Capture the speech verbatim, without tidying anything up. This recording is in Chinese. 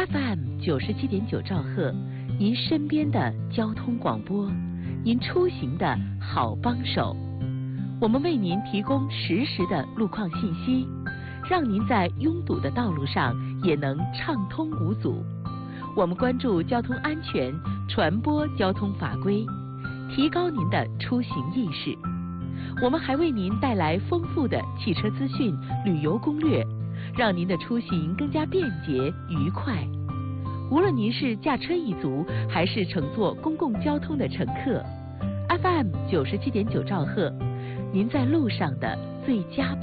F M 九十七点九兆赫，您身边的交通广播，您出行的好帮手。我们为您提供实时的路况信息，让您在拥堵的道路上也能畅通无阻。我们关注交通安全，传播交通法规，提高您的出行意识。我们还为您带来丰富的汽车资讯、旅游攻略，让您的出行更加便捷愉快。无论您是驾车一族，还是乘坐公共交通的乘客， F M 九十七点九兆赫，您在路上的最佳